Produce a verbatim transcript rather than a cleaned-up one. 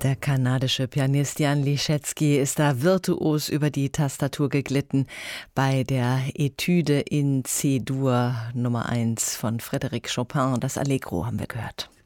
Der kanadische Pianist Jan Liszewski ist da virtuos über die Tastatur geglitten bei der Etüde in C-Dur Nummer eins von Frédéric Chopin. Das Allegro haben wir gehört.